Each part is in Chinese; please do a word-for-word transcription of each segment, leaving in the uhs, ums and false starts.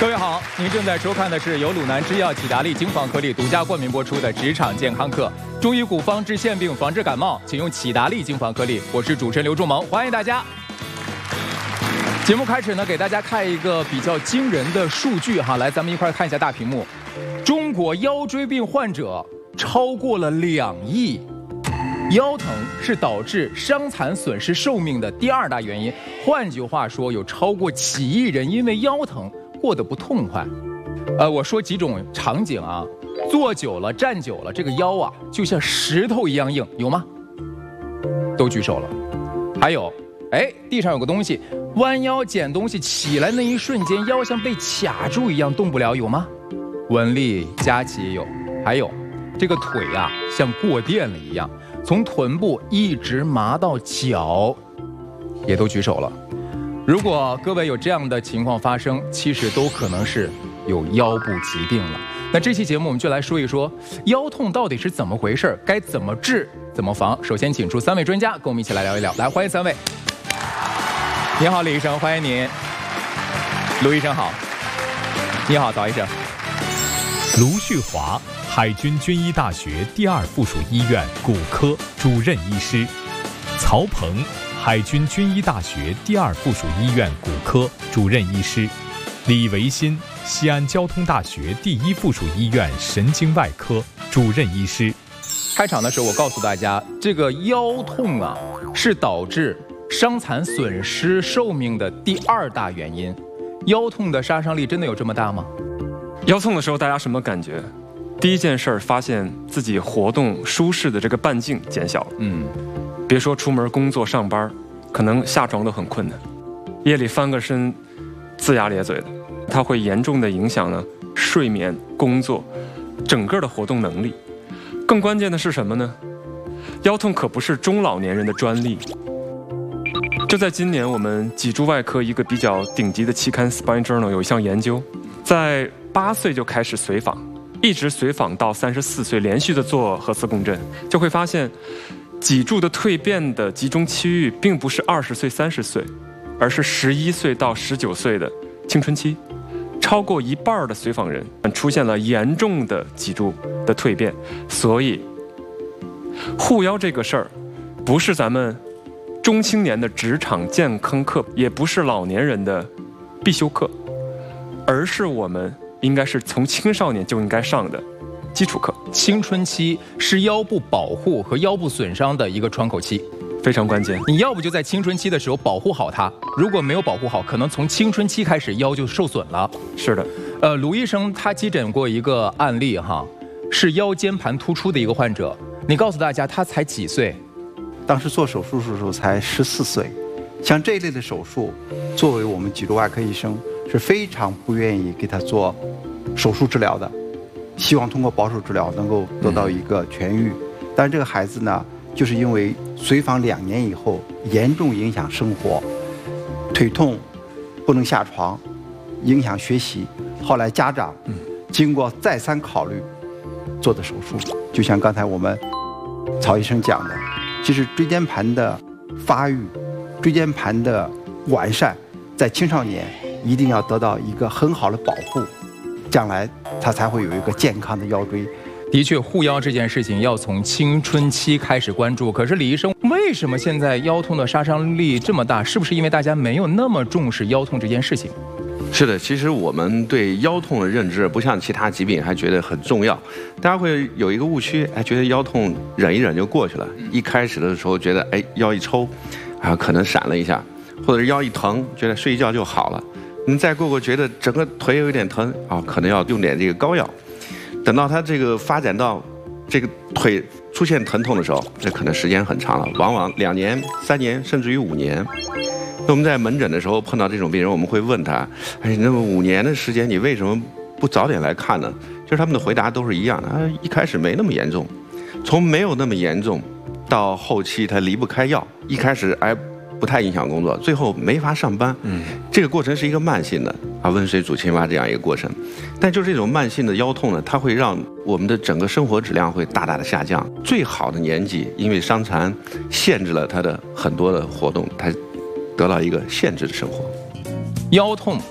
各位好，您正在收看的是由鲁南制药启达利金防颗粒独家冠名播出的职场健康课。中医古方治腺病，防治感冒，请用启达利金防颗粒。我是主持人刘仲萌，欢迎大家。节目开始呢，给大家看一个比较惊人的数据哈，来，咱们一块看一下大屏幕。中国腰椎病患者超过了两亿。腰疼是导致伤残损失寿命的第二大原因。换句话说，有超过几亿人因为腰疼过得不痛快。呃，我说几种场景啊，坐久了、站久了，这个腰啊就像石头一样硬，有吗？都举手了。还有，哎，地上有个东西，弯腰捡东西起来那一瞬间，腰像被卡住一样动不了，有吗？文丽、佳琪也有。还有，这个腿啊像过电了一样。从臀部一直麻到脚，也都举手了。如果各位有这样的情况发生，其实都可能是有腰部疾病了。那这期节目我们就来说一说腰痛到底是怎么回事，该怎么治，怎么防。首先请出三位专家跟我们一起来聊一聊。来，欢迎三位。你好，李医生，欢迎您。卢医生好。你好，曹医生。 卢旭华，海军军医大学第二附属医院骨科主任医师；曹鹏，海军军医大学第二附属医院骨科主任医师；李维新，西安交通大学第一附属医院神经外科主任医师。 开场的时候，我告诉大家，这个腰痛啊，是导致伤残损失寿命的第二大原因。腰痛的杀伤力真的有这么大吗？ 腰痛的时候，大家什么感觉？第一件事儿，发现自己活动舒适的这个半径减小了。嗯，别说出门工作上班，可能下床都很困难。夜里翻个身，龇牙咧嘴的，它会严重的影响呢睡眠、工作，整个的活动能力。更关键的是什么呢？腰痛可不是中老年人的专利。就在今年，我们脊柱外科一个比较顶级的期刊《Spine Journal》有一项研究，在八岁就开始随访，一直随访到三十四岁，连续的做核磁共振，就会发现脊柱的蜕变的集中区域并不是二十岁、三十岁，而是十一岁到十九岁的青春期。超过一半的随访人出现了严重的脊柱的蜕变，所以护腰这个事儿，不是咱们中青年的职场健康课，也不是老年人的必修课，而是我们应该是从青少年就应该上的基础课。 青春期是腰部保护和腰部损伤的一个窗口期， 非常关键。 你要不就在青春期的时候保护好它，如果没有保护好，可能从青春期开始腰就受损了。 是的， 呃，卢医生他接诊过一个案例哈，是腰间盘突出的一个患者。你告诉大家他才几岁？ 当时做手术的时候才十四岁。像这一类的手术，作为我们脊柱外科医生是非常不愿意给他做手术治疗的，希望通过保守治疗能够得到一个痊愈。但是这个孩子呢，就是因为随访两年以后，严重影响生活，腿痛，不能下床，影响学习。后来家长经过再三考虑，做的手术。就像刚才我们曹医生讲的，其实椎间盘的发育、椎间盘的完善，在青少年一定要得到一个很好的保护，将来他才会有一个健康的腰椎。 的确，护腰这件事情要从青春期开始关注。可是李医生，为什么现在腰痛的杀伤力这么大？是不是因为大家没有那么重视腰痛这件事情？ 是的，其实我们对腰痛的认知不像其他疾病还觉得很重要，大家会有一个误区，哎，觉得腰痛忍一忍就过去了。一开始的时候觉得，哎，腰一抽，啊，可能闪了一下，或者是腰一疼，觉得睡一觉就好了。你再过过觉得整个腿有点疼，啊，可能要用点这个膏药。等到它这个发展到这个腿出现疼痛的时候，这可能时间很长了，往往两年、三年，甚至于五年。那我们在门诊的时候碰到这种病人，我们会问他：“哎，那么五年的时间，你为什么不早点来看呢？”就是他们的回答都是一样的，啊，一开始没那么严重，从没有那么严重到后期他离不开药，一开始哎不太影响工作，最后没法上班。嗯，这个过程是一个慢性的啊，温水煮青蛙这样一个过程。但就是这种慢性的腰痛呢，它会让我们的整个生活质量会大大的下降。最好的年纪，因为伤残限制了他的很多的活动，他得到一个限制的生活。 腰痛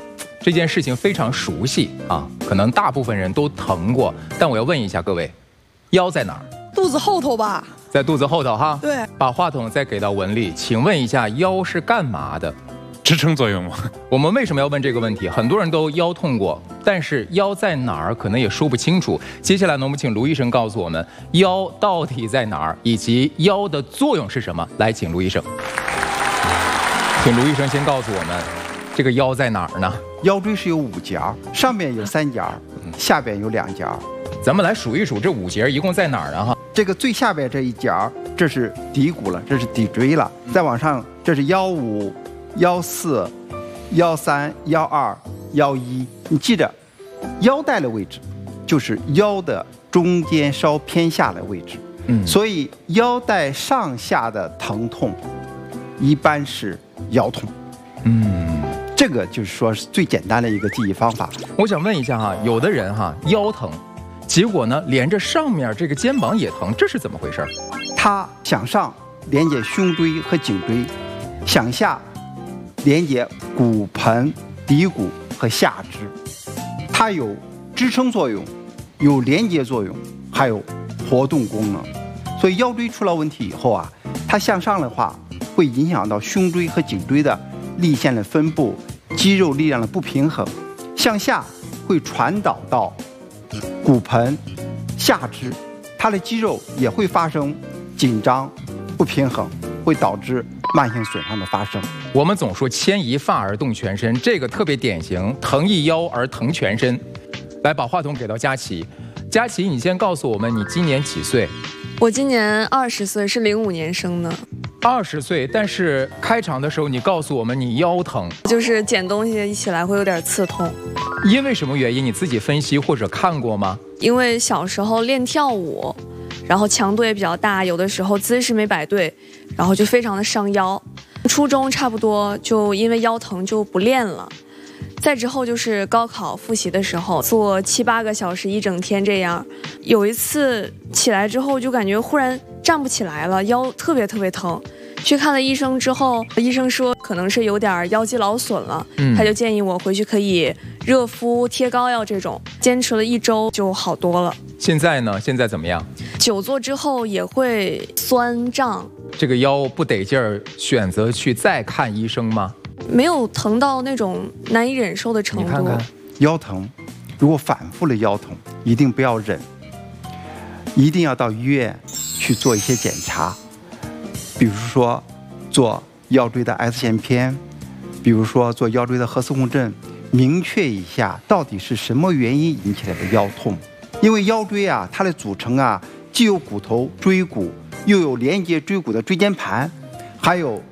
这件事情非常熟悉啊，可能大部分人都疼过。但我要问一下各位，腰在哪儿？ 肚子后头吧。 在肚子后头哈。 对。 把话筒再给到文丽，请问一下，腰是干嘛的？ 支撑作用吗？ 我们为什么要问这个问题？很多人都腰痛过，但是腰在哪儿可能也说不清楚。接下来呢，我们请卢医生告诉我们腰到底在哪儿，以及腰的作用是什么。来，请卢医生。请卢医生先告诉我们，这个腰在哪儿呢？ 腰椎是有五节，上面有三节，下边有两节。 咱们来数一数这五节一共在哪儿呢？哈， 这个最下边这一节，这是骶骨了，这是骶椎了。再往上，这是腰五。幺四、幺三、幺二、幺一，你记着，腰带的位置就是腰的中间稍偏下的位置。嗯，所以腰带上下的疼痛，一般是腰痛。嗯，这个就是说是最简单的一个记忆方法。 我想问一下哈，有的人哈腰疼，结果呢连着上面这个肩膀也疼，这是怎么回事？ 他向上连接胸椎和颈椎，向下连接骨盆、骶骨和下肢，它有支撑作用，有连接作用，还有活动功能。所以腰椎出了问题以后啊，它向上的话会影响到胸椎和颈椎的力线的分布，肌肉力量的不平衡；向下会传导到骨盆、下肢，它的肌肉也会发生紧张、不平衡，会导致慢性损伤的发生。 我们总说牵一发而动全身，这个特别典型，疼一腰而疼全身。来，把话筒给到佳琪。佳琪，你先告诉我们，你今年几岁？ 我今年二十岁，是零五年生的。 二十岁，但是开场的时候你告诉我们你腰疼， 就是捡东西一起来会有点刺痛。 因为什么原因？你自己分析或者看过吗？ 因为小时候练跳舞，然后强度也比较大，有的时候姿势没摆对，然后就非常的伤腰。初中差不多就因为腰疼就不练了。再之后就是高考复习的时候，做七八个小时一整天这样。有一次起来之后就感觉忽然站不起来了，腰特别特别疼。去看了医生之后，医生说可能是有点腰肌劳损了，嗯、他就建议我回去可以热敷、贴膏药这种，坚持了一周就好多了。 现在呢？现在怎么样？ 久坐之后也会酸胀。 这个腰不得劲儿，选择去再看医生吗？ 没有疼到那种难以忍受的程度。 你看看， 腰疼，如果反复的腰疼，一定不要忍，一定要到医院去做一些检查，比如说做腰椎的 X 线片，比如说做腰椎的核磁共振，明确一下到底是什么原因引起来的腰痛。因为腰椎啊，它的组成啊，既有骨头、椎骨，又有连接椎骨的椎间盘，还有